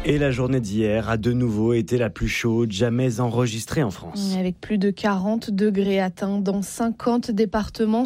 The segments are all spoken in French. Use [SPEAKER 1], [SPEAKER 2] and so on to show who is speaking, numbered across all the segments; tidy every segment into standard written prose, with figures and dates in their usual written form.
[SPEAKER 1] Et la journée d'hier a de nouveau été la plus chaude jamais enregistrée en France.
[SPEAKER 2] Avec plus de 40 degrés atteints dans 50 départements,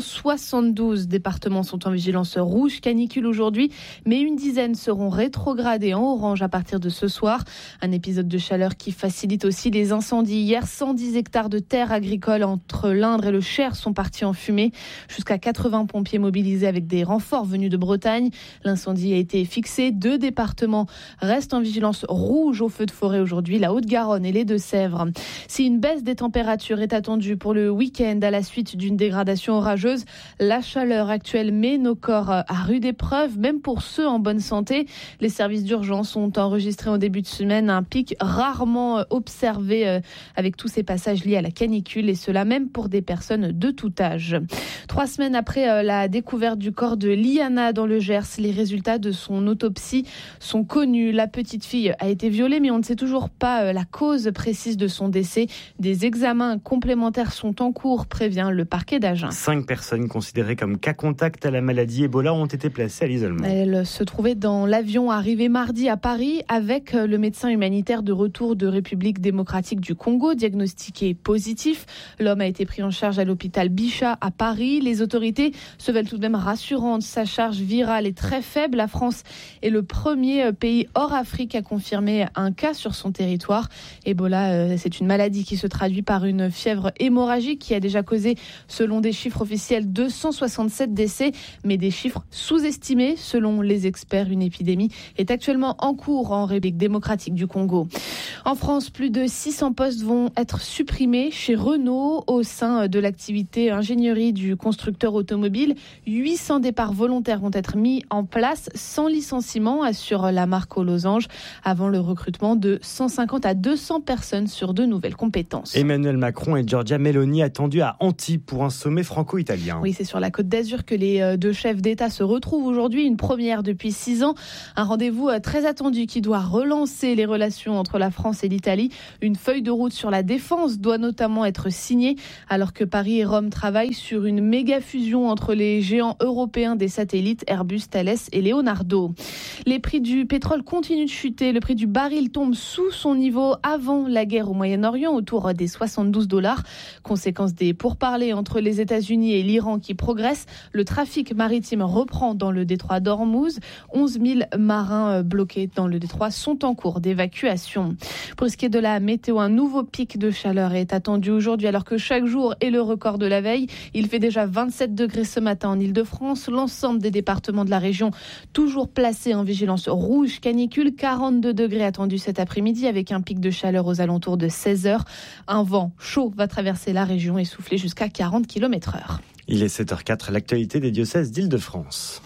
[SPEAKER 2] 72 départements sont en vigilance rouge canicule aujourd'hui, mais une dizaine seront rétrogradés en orange à partir de ce soir. Un épisode de chaleur qui facilite aussi les incendies. Hier, 110 hectares de terres agricoles entre l'Indre et le Cher sont partis en fumée. Jusqu'à 80 pompiers mobilisés avec des renforts venus de Bretagne. L'incendie a été fixé. 2 départements restent en vigilance rouge au feu de forêt aujourd'hui, la Haute-Garonne et les Deux-Sèvres. Si une baisse des températures est attendue pour le week-end à la suite d'une dégradation orageuse, la chaleur actuelle met nos corps à rude épreuve, même pour ceux en bonne santé. Les services d'urgence ont enregistré en début de semaine un pic rarement observé avec tous ces passages liés à la canicule, et cela même pour des personnes de tout âge. 3 semaines après la découverte du corps de Liana dans le Gers, les résultats de son autopsie sont connus. La petite fille a été violée, mais on ne sait toujours pas la cause précise de son décès. Des examens complémentaires sont en cours, prévient le parquet d'Agen.
[SPEAKER 1] 5 personnes considérées comme cas contact à la maladie Ebola ont été placées à l'isolement.
[SPEAKER 2] Elles se trouvaient dans l'avion arrivé mardi à Paris avec le médecin humanitaire de retour de République démocratique du Congo, diagnostiqué positif. L'homme a été pris en charge à l'hôpital Bichat à Paris. Les autorités se veulent tout de même rassurantes. Sa charge virale est très faible. La France est le premier pays hors Afrique à confirmer un cas sur son territoire. Ebola, c'est une maladie qui se traduit par une fièvre hémorragique qui a déjà causé, selon des chiffres officiels, 267 décès, mais des chiffres sous-estimés. Selon les experts, une épidémie est actuellement en cours en République démocratique du Congo. En France, plus de 600 postes vont être supprimés chez Renault au sein de l'activité ingénierie du constructeur automobile. 800 départs volontaires vont être mis en place sans licenciement, assure la marque aux losanges, avant le recrutement de 150 à 200 personnes sur de nouvelles compétences.
[SPEAKER 1] Emmanuel Macron et Giorgia Meloni attendus à Antibes pour un sommet franco-italien.
[SPEAKER 2] Oui, c'est sur la Côte d'Azur que les 2 chefs d'État se retrouvent aujourd'hui, une première depuis 6 ans. Un rendez-vous très attendu qui doit relancer les relations entre la France et l'Italie. Une feuille de route sur la défense doit notamment être signée, alors que Paris et Rome travaillent sur une méga fusion entre les géants européens des satellites Airbus, Thales et Leonardo. Les prix du pétrole continuent de chuter. Le prix du baril tombe sous son niveau avant la guerre au Moyen-Orient, autour des $72. Conséquence des pourparlers entre les États-Unis et l'Iran qui progressent, le trafic maritime reprend dans le détroit d'Ormuz. 11 000 marins bloqués dans le détroit sont en cours d'évacuation. Pour ce qui est de la météo, un nouveau pic de chaleur est attendu aujourd'hui, alors que chaque jour est le record de la veille. Il fait déjà 27 degrés ce matin en Île-de-France. L'ensemble des départements de la région toujours placés en vigilance rouge canicule. 42 degrés attendus cet après-midi avec un pic de chaleur aux alentours de 16h. Un vent chaud va traverser la région et souffler jusqu'à 40 km/h.
[SPEAKER 1] Il est 7h04, l'actualité des diocèses d'Île-de-France.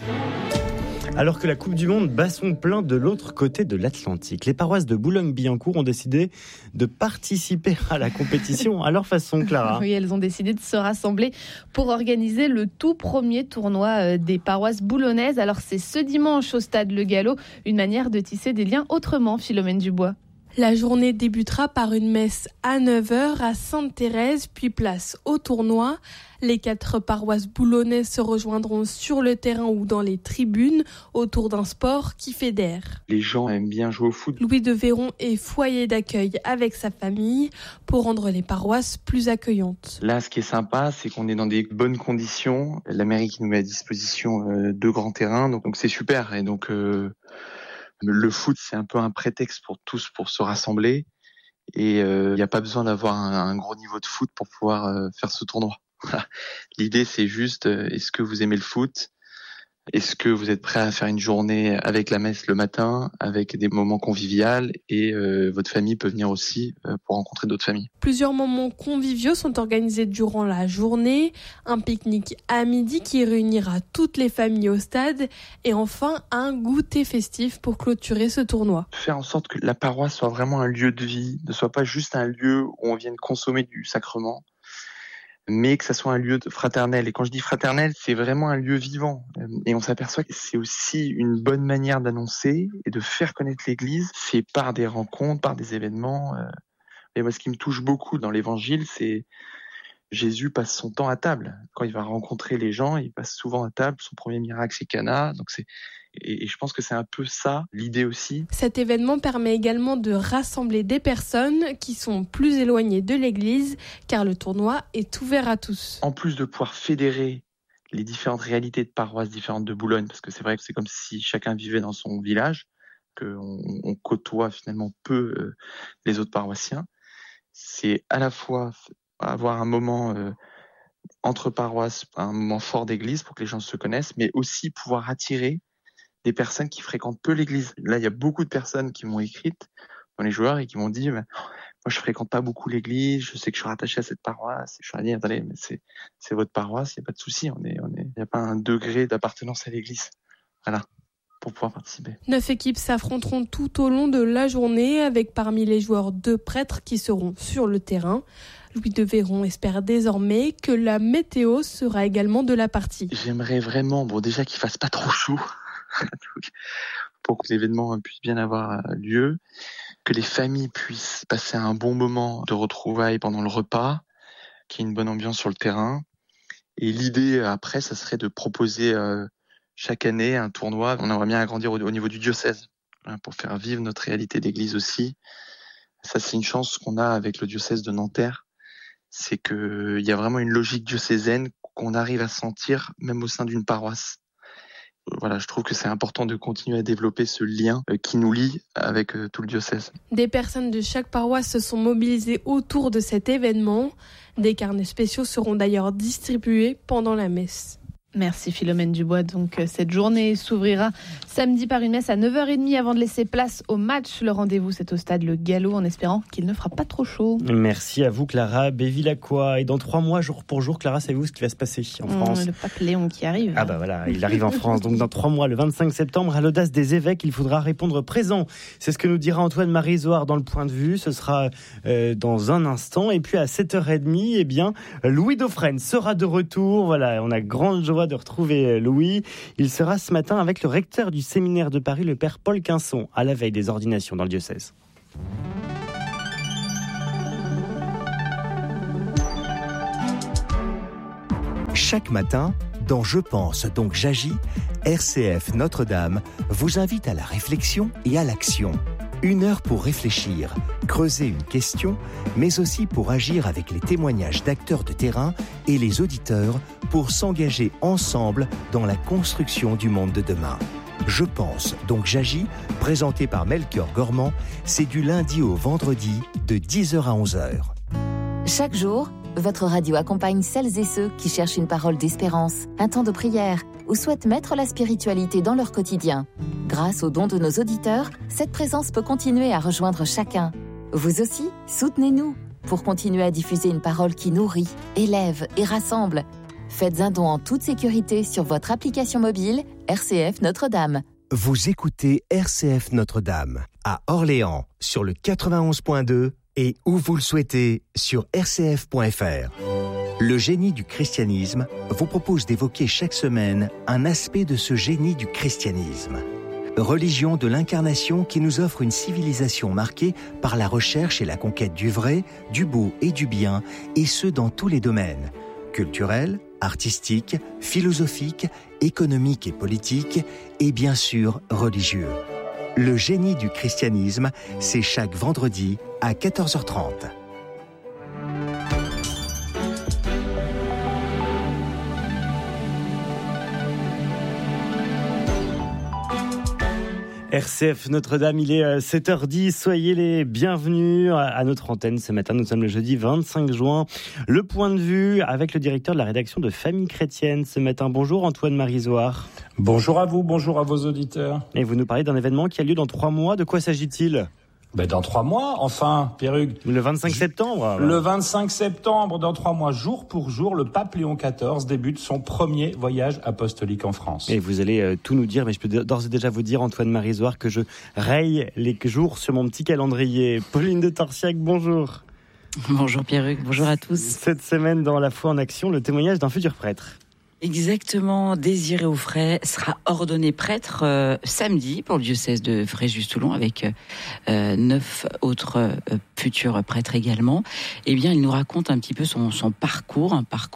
[SPEAKER 1] Alors que la Coupe du Monde bat son plein de l'autre côté de l'Atlantique, les paroisses de Boulogne-Billancourt ont décidé de participer à la compétition à leur façon, Clara.
[SPEAKER 2] Oui, elles ont décidé de se rassembler pour organiser le tout premier tournoi des paroisses boulonnaises. Alors c'est ce dimanche au stade Le Gallo, une manière de tisser des liens autrement, Philomène Dubois.
[SPEAKER 3] La journée débutera par une messe à 9h à Sainte-Thérèse, puis place au tournoi. Les 4 paroisses boulonnaises se rejoindront sur le terrain ou dans les tribunes autour d'un sport qui fédère.
[SPEAKER 4] Les gens aiment bien jouer au foot.
[SPEAKER 3] Louis de Véron est foyer d'accueil avec sa famille pour rendre les paroisses plus accueillantes.
[SPEAKER 4] Là, ce qui est sympa, c'est qu'on est dans des bonnes conditions. La mairie qui nous met à disposition 2 grands terrains, donc c'est super. Et donc le foot, c'est un peu un prétexte pour tous pour se rassembler. Et il n'y a pas besoin d'avoir un gros niveau de foot pour pouvoir faire ce tournoi. L'idée, c'est juste, est-ce que vous aimez le foot ? Est-ce que vous êtes prêt à faire une journée avec la messe le matin, avec des moments conviviaux et votre famille peut venir aussi pour rencontrer d'autres familles.
[SPEAKER 3] Plusieurs moments conviviaux sont organisés durant la journée. Un pique-nique à midi qui réunira toutes les familles au stade et enfin un goûter festif pour clôturer ce tournoi.
[SPEAKER 4] Faire en sorte que la paroisse soit vraiment un lieu de vie, ne soit pas juste un lieu où on vienne consommer du sacrement, mais que ça soit un lieu fraternel. Et quand je dis fraternel, c'est vraiment un lieu vivant. Et on s'aperçoit que c'est aussi une bonne manière d'annoncer et de faire connaître l'Église. C'est par des rencontres, par des événements. Et moi, ce qui me touche beaucoup dans l'Évangile, c'est Jésus passe son temps à table. Quand il va rencontrer les gens, il passe souvent à table. Son premier miracle, c'est Cana. Donc Et je pense que c'est un peu ça, l'idée aussi.
[SPEAKER 3] Cet événement permet également de rassembler des personnes qui sont plus éloignées de l'église, car le tournoi est ouvert à tous.
[SPEAKER 4] En plus de pouvoir fédérer les différentes réalités de paroisses différentes de Boulogne, parce que c'est vrai que c'est comme si chacun vivait dans son village, qu'on côtoie finalement peu les autres paroissiens. C'est à la fois avoir un moment entre paroisses, un moment fort d'église pour que les gens se connaissent, mais aussi pouvoir attirer des personnes qui fréquentent peu l'église. Là, il y a beaucoup de personnes qui m'ont écrite dans les joueurs et qui m'ont dit moi je fréquente pas beaucoup l'église, je sais que je suis rattaché à cette paroisse. Je suis allé attendez, mais c'est votre paroisse, il y a pas de souci, il y a pas un degré d'appartenance à l'église. Voilà, pour pouvoir participer.
[SPEAKER 3] 9 équipes s'affronteront tout au long de la journée avec parmi les joueurs 2 prêtres qui seront sur le terrain. Louis de Véron espère désormais que la météo sera également de la partie.
[SPEAKER 4] J'aimerais vraiment, déjà qu'il fasse pas trop chaud pour que l'événement puisse bien avoir lieu, que les familles puissent passer un bon moment de retrouvailles pendant le repas, qu'il y ait une bonne ambiance sur le terrain. Et l'idée après, ça serait de proposer chaque année un tournoi. On aimerait bien agrandir au niveau du diocèse pour faire vivre notre réalité d'église aussi. Ça, c'est une chance qu'on a avec le diocèse de Nanterre. C'est qu'il y a vraiment une logique diocésaine qu'on arrive à sentir même au sein d'une paroisse. Voilà, je trouve que c'est important de continuer à développer ce lien qui nous lie avec tout le diocèse.
[SPEAKER 3] Des personnes de chaque paroisse se sont mobilisées autour de cet événement. Des carnets spéciaux seront d'ailleurs distribués pendant la messe.
[SPEAKER 2] Merci Philomène Dubois. Donc cette journée s'ouvrira samedi par une messe à 9h30 avant de laisser place au match. Le rendez-vous, c'est au stade Le Gallo, en espérant qu'il ne fera pas trop chaud.
[SPEAKER 1] Merci à vous Clara Bévilacqua. Et dans 3 mois, jour pour jour, Clara, savez-vous ce qui va se passer en France ?
[SPEAKER 2] Le pape Léon qui arrive.
[SPEAKER 1] Ah bah voilà, il arrive en France. Donc dans 3 mois, le 25 septembre, à l'audace des évêques, il faudra répondre présent. C'est ce que nous dira Antoine-Marie Zoard dans le Point de Vue. Ce sera dans un instant. Et puis à 7h30, eh bien, Louis Dauphren sera de retour. Voilà, on a grande joie de retrouver Louis. Il sera ce matin avec le recteur du séminaire de Paris, le père Paul Quinson, à la veille des ordinations dans le diocèse.
[SPEAKER 5] Chaque matin, dans Je pense donc j'agis, RCF Notre-Dame vous invite à la réflexion et à l'action. 1 heure pour réfléchir, creuser une question, mais aussi pour agir avec les témoignages d'acteurs de terrain et les auditeurs pour s'engager ensemble dans la construction du monde de demain. Je pense donc j'agis, présenté par Melchior Gormand, c'est du lundi au vendredi de 10h à 11h.
[SPEAKER 6] Chaque jour, votre radio accompagne celles et ceux qui cherchent une parole d'espérance, un temps de prière ou souhaitent mettre la spiritualité dans leur quotidien. Grâce aux dons de nos auditeurs, cette présence peut continuer à rejoindre chacun. Vous aussi, soutenez-nous pour continuer à diffuser une parole qui nourrit, élève et rassemble. Faites un don en toute sécurité sur votre application mobile RCF Notre-Dame.
[SPEAKER 5] Vous écoutez RCF Notre-Dame à Orléans sur le 91.2 et où vous le souhaitez sur rcf.fr. Le génie du christianisme vous propose d'évoquer chaque semaine un aspect de ce génie du christianisme. Religion de l'incarnation qui nous offre une civilisation marquée par la recherche et la conquête du vrai, du beau et du bien, et ce dans tous les domaines, culturels, artistiques, philosophiques, économiques et politiques, et bien sûr religieux. Le génie du christianisme, c'est chaque vendredi à 14h30.
[SPEAKER 1] RCF Notre-Dame, il est 7h10, soyez les bienvenus à notre antenne ce matin. Nous sommes le jeudi 25 juin. Le Point de Vue avec le directeur de la rédaction de Famille Chrétienne ce matin. Bonjour Antoine-Marie Zoard.
[SPEAKER 7] Bonjour à vous, bonjour à vos auditeurs.
[SPEAKER 1] Et vous nous parlez d'un événement qui a lieu dans 3 mois. De quoi s'agit-il ?
[SPEAKER 7] Dans 3 mois, enfin, Pierrugue.
[SPEAKER 1] Le 25 septembre.
[SPEAKER 7] Le 25 septembre, dans 3 mois, jour pour jour, le pape Léon XIV débute son premier voyage apostolique en France.
[SPEAKER 1] Et vous allez tout nous dire, mais je peux d'ores et déjà vous dire, Antoine-Marie Zoard, que je raye les jours sur mon petit calendrier. Pauline de Torsiac, bonjour.
[SPEAKER 8] Bonjour Pierrugue, bonjour à tous.
[SPEAKER 1] Cette semaine, dans La foi en action, le témoignage d'un futur prêtre.
[SPEAKER 8] Exactement, Désiré Auffray sera ordonné prêtre samedi pour le diocèse de Fréjus-Toulon avec 9 autres futurs prêtres également. Eh bien, il nous raconte un petit peu son parcours.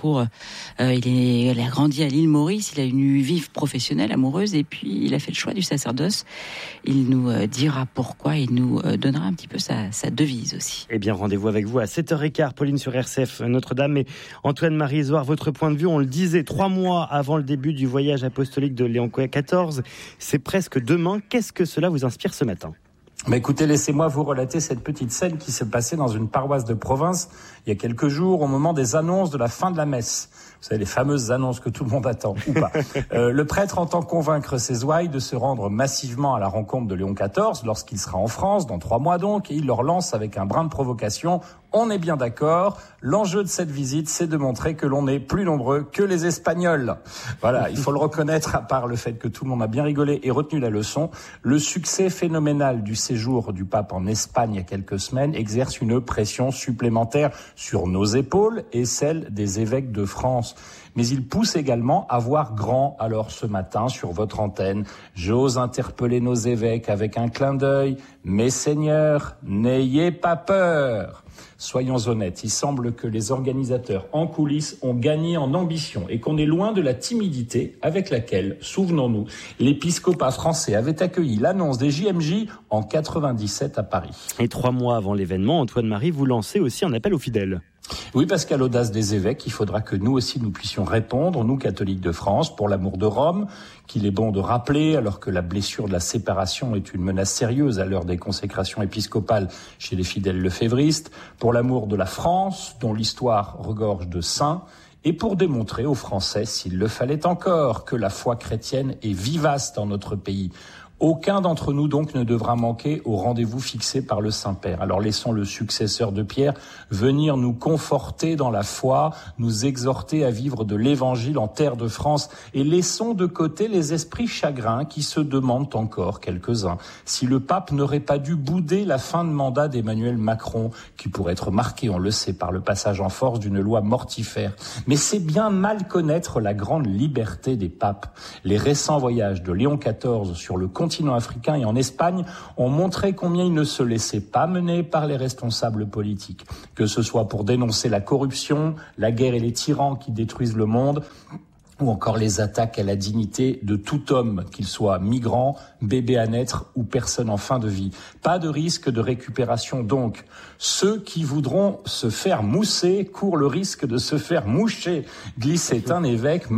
[SPEAKER 8] Il a grandi à l'île Maurice, il a une vie professionnelle, amoureuse, et puis il a fait le choix du sacerdoce. Il nous dira pourquoi, il nous donnera un petit peu sa devise aussi.
[SPEAKER 1] Eh bien, rendez-vous avec vous à 7h15, Pauline, sur RCF Notre-Dame. Et Antoine-Marie Isoard, votre point de vue, on le disait, 3 mois avant le début du voyage apostolique de Léon XIV. C'est presque demain. Qu'est-ce que cela vous inspire ce matin ?
[SPEAKER 7] Écoutez, laissez-moi vous relater cette petite scène qui s'est passée dans une paroisse de province il y a quelques jours au moment des annonces de la fin de la messe. Vous savez, les fameuses annonces que tout le monde attend, ou pas. Le prêtre entend convaincre ses ouailles de se rendre massivement à la rencontre de Léon XIV lorsqu'il sera en France, dans 3 mois donc, et il leur lance avec un brin de provocation. On est bien d'accord, l'enjeu de cette visite, c'est de montrer que l'on est plus nombreux que les Espagnols. Voilà, il faut le reconnaître, à part le fait que tout le monde a bien rigolé et retenu la leçon, le succès phénoménal du séjour du pape en Espagne il y a quelques semaines exerce une pression supplémentaire sur nos épaules et celle des évêques de France. Mais il pousse également à voir grand. Alors ce matin, sur votre antenne, j'ose interpeller nos évêques avec un clin d'œil. Mais Seigneur, n'ayez pas peur. Soyons honnêtes, il semble que les organisateurs en coulisses ont gagné en ambition et qu'on est loin de la timidité avec laquelle, souvenons-nous, l'épiscopat français avait accueilli l'annonce des JMJ en 97 à Paris.
[SPEAKER 1] Et 3 mois avant l'événement, Antoine-Marie, vous lancez aussi un appel aux fidèles.
[SPEAKER 7] Oui, parce qu'à l'audace des évêques, il faudra que nous aussi nous puissions répondre, nous catholiques de France, pour l'amour de Rome, qu'il est bon de rappeler alors que la blessure de la séparation est une menace sérieuse à l'heure des consécrations épiscopales chez les fidèles lefévristes, pour l'amour de la France, dont l'histoire regorge de saints, et pour démontrer aux Français, s'il le fallait encore, que la foi chrétienne est vivace dans notre pays. Aucun d'entre nous donc ne devra manquer au rendez-vous fixé par le Saint-Père. Alors laissons le successeur de Pierre venir nous conforter dans la foi, nous exhorter à vivre de l'Évangile en terre de France et laissons de côté les esprits chagrins qui se demandent encore, quelques-uns, si le pape n'aurait pas dû bouder la fin de mandat d'Emmanuel Macron, qui pourrait être marqué, on le sait, par le passage en force d'une loi mortifère. Mais c'est bien mal connaître la grande liberté des papes. Les récents voyages de Léon XIV sur le continent africain et en Espagne ont montré combien il ne se laissait pas mener par les responsables politiques, que ce soit pour dénoncer la corruption, la guerre et les tyrans qui détruisent le monde, ou encore les attaques à la dignité de tout homme, qu'il soit migrant, bébé à naître ou personne en fin de vie. Pas de risque de récupération donc. Ceux qui voudront se faire mousser courent le risque de se faire moucher. Me glissait un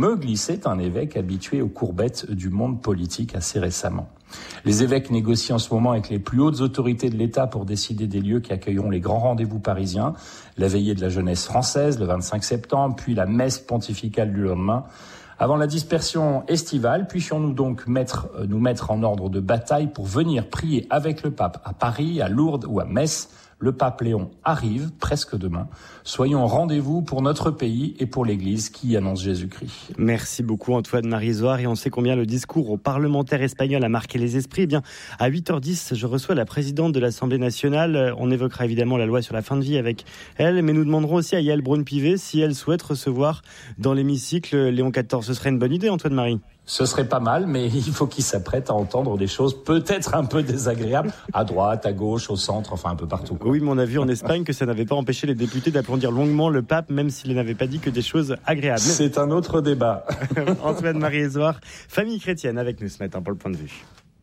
[SPEAKER 7] évêque habitué aux courbettes du monde politique assez récemment. Les évêques négocient en ce moment avec les plus hautes autorités de l'État pour décider des lieux qui accueilleront les grands rendez-vous parisiens, la veillée de la jeunesse française le 25 septembre, puis la messe pontificale du lendemain. Avant la dispersion estivale, puissions-nous donc nous mettre en ordre de bataille pour venir prier avec le pape à Paris, à Lourdes ou à Metz. Le pape Léon arrive presque demain. Soyons au rendez-vous pour notre pays et pour l'Église qui annonce Jésus-Christ.
[SPEAKER 1] Merci beaucoup Antoine-Marie Isoard, et on sait combien le discours aux parlementaires espagnols a marqué les esprits. Eh bien, à 8h10, je reçois la présidente de l'Assemblée nationale. On évoquera évidemment la loi sur la fin de vie avec elle, mais nous demanderons aussi à Yael Braun-Pivet si elle souhaite recevoir dans l'hémicycle Léon XIV. Ce serait une bonne idée, Antoine-Marie?
[SPEAKER 7] Ce serait pas mal, mais il faut qu'il s'apprête à entendre des choses peut-être un peu désagréables, à droite, à gauche, au centre, enfin un peu partout.
[SPEAKER 1] Oui, mais on a vu en Espagne que ça n'avait pas empêché les députés d'applaudir longuement le pape, même s'il n'avait pas dit que des choses agréables.
[SPEAKER 7] C'est un autre débat.
[SPEAKER 1] Antoine-Marie Isoard, famille chrétienne avec nous ce matin pour le point de vue.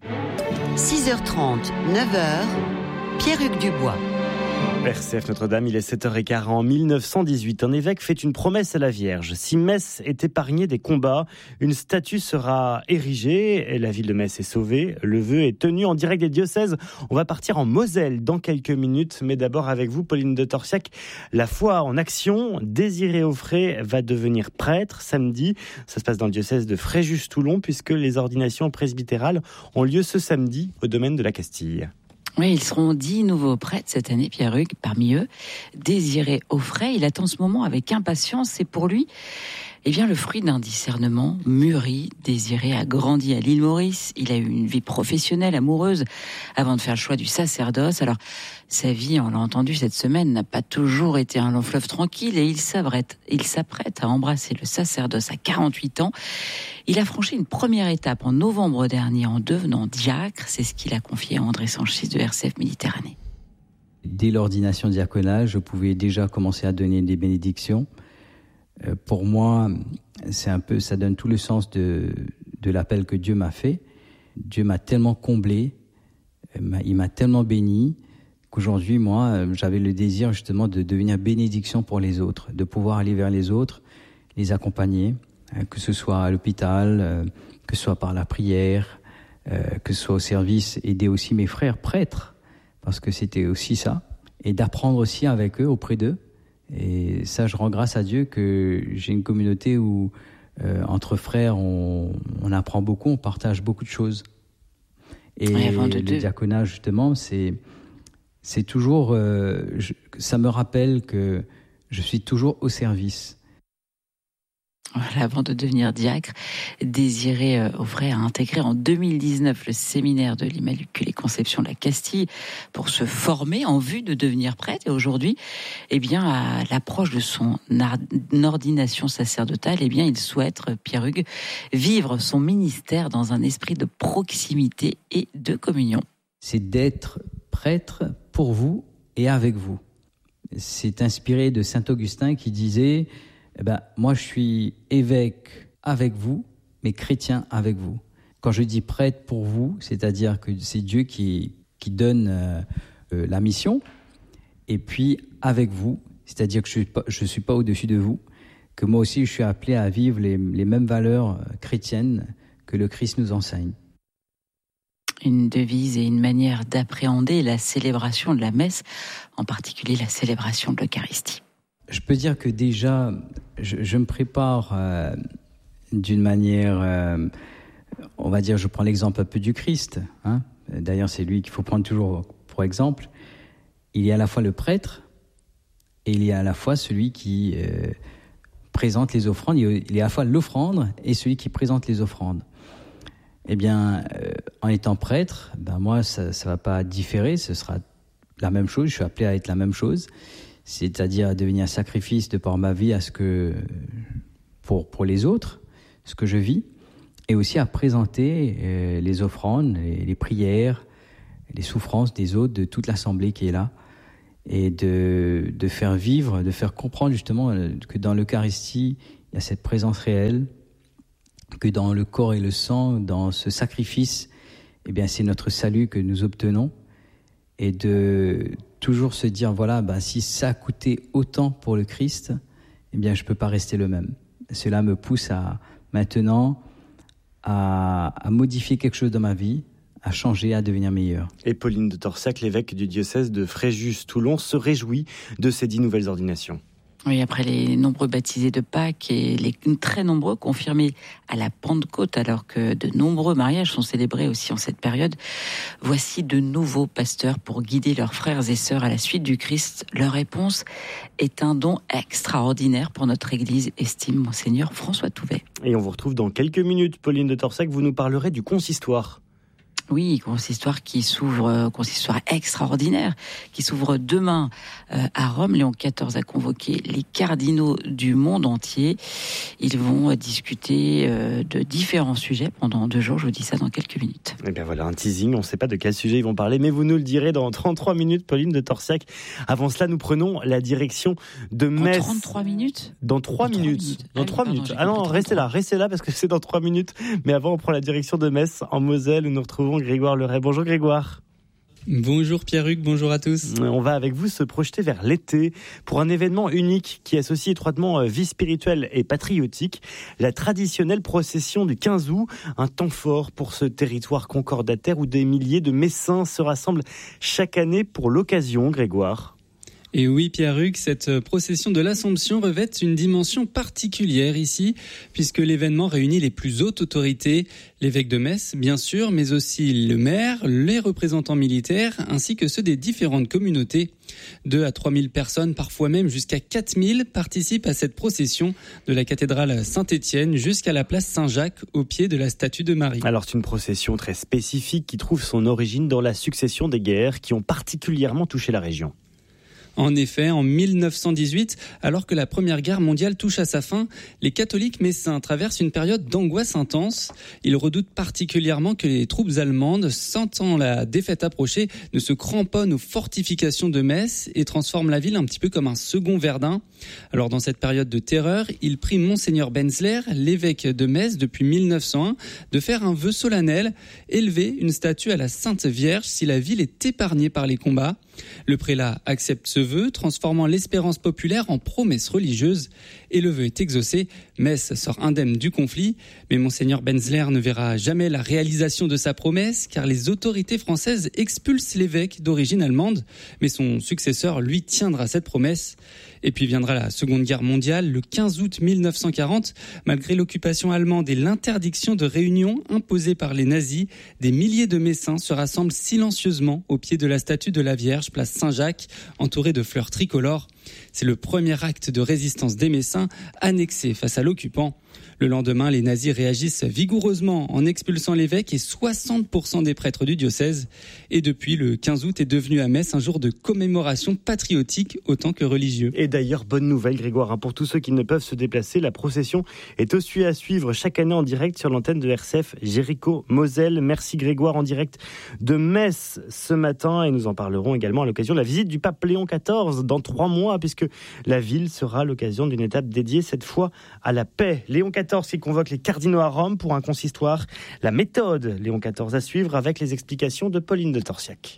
[SPEAKER 9] 6h30, 9h, Pierre-Hugues Dubois.
[SPEAKER 1] RCF Notre-Dame, il est 7h15. En 1918, un évêque fait une promesse à la Vierge. Si Metz est épargnée des combats, une statue sera érigée et la ville de Metz est sauvée. Le vœu est tenu en direct des diocèses. On va partir en Moselle dans quelques minutes, mais d'abord avec vous, Pauline de Torsiac. La foi en action, Désiré Auffray va devenir prêtre samedi. Ça se passe dans le diocèse de Fréjus-Toulon, puisque les ordinations presbytérales ont lieu ce samedi au domaine de la Castille.
[SPEAKER 8] Oui, ils seront 10 nouveaux prêtres cette année, Pierre-Hugues. Parmi eux, Désiré Auffray. Il attend ce moment avec impatience. Et pour lui, Eh bien, le fruit d'un discernement mûri, Désiré a grandi à l'île Maurice. Il a eu une vie professionnelle, amoureuse, avant de faire le choix du sacerdoce. Alors, sa vie, on l'a entendu cette semaine, n'a pas toujours été un long fleuve tranquille et il s'apprête à embrasser le sacerdoce à 48 ans. Il a franchi une première étape en novembre dernier en devenant diacre. C'est ce qu'il a confié à André Sanchis de RCF Méditerranée.
[SPEAKER 10] Dès l'ordination diaconale, je pouvais déjà commencer à donner des bénédictions. Pour moi, ça donne tout le sens de l'appel que Dieu m'a fait. Dieu m'a tellement comblé, il m'a tellement béni, qu'aujourd'hui, moi, j'avais le désir justement de devenir bénédiction pour les autres, de pouvoir aller vers les autres, les accompagner, que ce soit à l'hôpital, que ce soit par la prière, que ce soit au service, aider aussi mes frères prêtres, parce que c'était aussi ça, et d'apprendre aussi avec eux, auprès d'eux. Et ça, je rends grâce à Dieu que j'ai une communauté où, entre frères, on apprend beaucoup, on partage beaucoup de choses. Et le diaconat, justement, c'est toujours... ça me rappelle que je suis toujours au service.
[SPEAKER 8] Voilà, avant de devenir diacre, Désiré Auvray a intégré en 2019 le séminaire de l'Immaculée Conception de la Castille pour se former en vue de devenir prêtre. Et aujourd'hui, à l'approche de son ordination sacerdotale, il souhaite, Pierre Hugues, vivre son ministère dans un esprit de proximité et de communion.
[SPEAKER 10] C'est d'être prêtre pour vous et avec vous. C'est inspiré de saint Augustin qui disait... moi, je suis évêque avec vous, mais chrétien avec vous. Quand je dis prêtre pour vous, c'est-à-dire que c'est Dieu qui donne la mission, et puis avec vous, c'est-à-dire que je ne suis pas au-dessus de vous, que moi aussi je suis appelé à vivre les mêmes valeurs chrétiennes que le Christ nous enseigne.
[SPEAKER 8] Une devise et une manière d'appréhender la célébration de la messe, en particulier la célébration de l'Eucharistie.
[SPEAKER 10] Je peux dire que déjà, je me prépare d'une manière, on va dire, je prends l'exemple un peu du Christ. D'ailleurs, c'est lui qu'il faut prendre toujours pour exemple. Il y a à la fois le prêtre et il y a à la fois celui qui présente les offrandes. Il y a à la fois l'offrande et celui qui présente les offrandes. En étant prêtre, moi, ça ne va pas différer, ce sera la même chose, je suis appelé à être la même chose. C'est-à-dire à devenir un sacrifice de par ma vie à ce que pour les autres, ce que je vis, et aussi à présenter les offrandes, les prières, les souffrances des autres, de toute l'assemblée qui est là, et de faire vivre, de faire comprendre justement que dans l'Eucharistie, il y a cette présence réelle, que dans le corps et le sang, dans ce sacrifice, c'est notre salut que nous obtenons, et de toujours se dire, si ça a coûté autant pour le Christ, je ne peux pas rester le même. Cela me pousse maintenant à modifier quelque chose dans ma vie, à changer, à devenir meilleur.
[SPEAKER 1] Et Pauline de Torsac, l'évêque du diocèse de Fréjus-Toulon, se réjouit de ces 10 nouvelles ordinations.
[SPEAKER 8] Oui, après les nombreux baptisés de Pâques et les très nombreux confirmés à la Pentecôte, alors que de nombreux mariages sont célébrés aussi en cette période, voici de nouveaux pasteurs pour guider leurs frères et sœurs à la suite du Christ. Leur réponse est un don extraordinaire pour notre Église, estime Monseigneur François Touvet.
[SPEAKER 1] Et on vous retrouve dans quelques minutes, Pauline de Torsac, vous nous parlerez du consistoire.
[SPEAKER 8] Oui, consistoire consistoire extraordinaire, qui s'ouvre demain à Rome. Léon XIV a convoqué les cardinaux du monde entier. Ils vont discuter de différents sujets pendant 2 jours. Je vous dis ça dans quelques minutes.
[SPEAKER 1] Et bien voilà, un teasing. On ne sait pas de quel sujet ils vont parler, mais vous nous le direz dans 33 minutes, Pauline de Torsac. Avant cela, nous prenons la direction de Metz.
[SPEAKER 8] Dans 33 minutes ?
[SPEAKER 1] Dans 3 minutes. Dans 3 minutes. Ah non, restez là parce que c'est dans 3 minutes. Mais avant, on prend la direction de Metz, en Moselle, où nous retrouvons Grégoire Leray. Bonjour Grégoire.
[SPEAKER 11] Bonjour Pierre-Hugues, bonjour à tous.
[SPEAKER 1] On va avec vous se projeter vers l'été pour un événement unique qui associe étroitement vie spirituelle et patriotique, la traditionnelle procession du 15 août, un temps fort pour ce territoire concordataire où des milliers de Messins se rassemblent chaque année pour l'occasion, Grégoire.
[SPEAKER 11] Et oui, Pierre-Hugues, cette procession de l'Assomption revêt une dimension particulière ici, puisque l'événement réunit les plus hautes autorités, l'évêque de Metz, bien sûr, mais aussi le maire, les représentants militaires, ainsi que ceux des différentes communautés. 2 à 3 000 personnes, parfois même jusqu'à 4 000, participent à cette procession de la cathédrale Saint-Étienne jusqu'à la place Saint-Jacques, au pied de la statue de Marie.
[SPEAKER 1] Alors c'est une procession très spécifique qui trouve son origine dans la succession des guerres qui ont particulièrement touché la région.
[SPEAKER 11] En effet, en 1918, alors que la Première Guerre mondiale touche à sa fin, les catholiques messins traversent une période d'angoisse intense. Ils redoutent particulièrement que les troupes allemandes, sentant la défaite approcher, ne se cramponnent aux fortifications de Metz et transforment la ville un petit peu comme un second Verdun. Alors dans cette période de terreur, ils prient Monseigneur Benzler, l'évêque de Metz depuis 1901, de faire un vœu solennel, élever une statue à la Sainte Vierge si la ville est épargnée par les combats. Le prélat accepte ce vœu, transformant l'espérance populaire en promesse religieuse, et le vœu est exaucé. Metz sort indemne du conflit, mais Monseigneur Benzler ne verra jamais la réalisation de sa promesse, car les autorités françaises expulsent l'évêque d'origine allemande, mais son successeur, lui, tiendra cette promesse. Et puis viendra la Seconde Guerre mondiale, le 15 août 1940. Malgré l'occupation allemande et l'interdiction de réunion imposée par les nazis, des milliers de Messins se rassemblent silencieusement au pied de la statue de la Vierge, place Saint-Jacques, entourée de fleurs tricolores. C'est le premier acte de résistance des Messins, annexé face à l'occupant. Le lendemain, les nazis réagissent vigoureusement en expulsant l'évêque et 60% des prêtres du diocèse. Et depuis, le 15 août est devenu à Metz un jour de commémoration patriotique autant que religieux.
[SPEAKER 1] Et d'ailleurs, bonne nouvelle Grégoire, pour tous ceux qui ne peuvent se déplacer, la procession est aussi à suivre chaque année en direct sur l'antenne de RCF Jéricho-Moselle. Merci Grégoire, en direct de Metz ce matin, et nous en parlerons également à l'occasion de la visite du pape Léon XIV dans 3 mois, puisque la ville sera l'occasion d'une étape dédiée cette fois à la paix. Léon XIV qui convoque les cardinaux à Rome pour un consistoire. La méthode Léon XIV à suivre avec les explications de Pauline de Torsiac.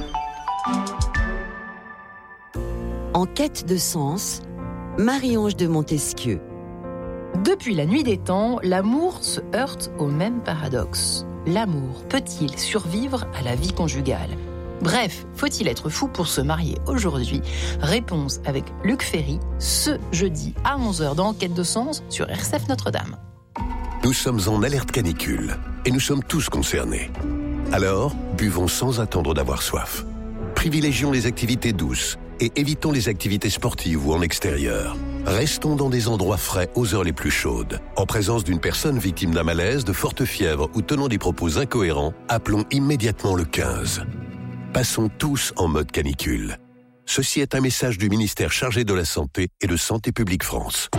[SPEAKER 9] En quête de sens, Marie-Ange de Montesquieu.
[SPEAKER 12] Depuis la nuit des temps, l'amour se heurte au même paradoxe. L'amour peut-il survivre à la vie conjugale ? Bref, faut-il être fou pour se marier aujourd'hui ? Réponse avec Luc Ferry, ce jeudi à 11h dans Quête de Sens sur RCF Notre-Dame.
[SPEAKER 13] Nous sommes en alerte canicule et nous sommes tous concernés. Alors, buvons sans attendre d'avoir soif. Privilégions les activités douces et évitons les activités sportives ou en extérieur. Restons dans des endroits frais aux heures les plus chaudes. En présence d'une personne victime d'un malaise, de forte fièvre ou tenant des propos incohérents, appelons immédiatement le 15. Passons tous en mode canicule. Ceci est un message du ministère chargé de la Santé et de Santé publique France.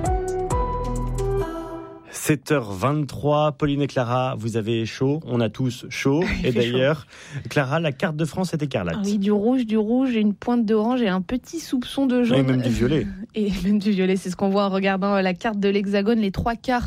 [SPEAKER 1] 7h23, Pauline et Clara, vous avez chaud, on a tous chaud. Et d'ailleurs, Clara, la carte de France est écarlate.
[SPEAKER 2] Ah oui, du rouge, une pointe d'orange et un petit soupçon de jaune.
[SPEAKER 1] Et même du violet.
[SPEAKER 2] Et même du violet, c'est ce qu'on voit en regardant la carte de l'Hexagone. Les 3 quarts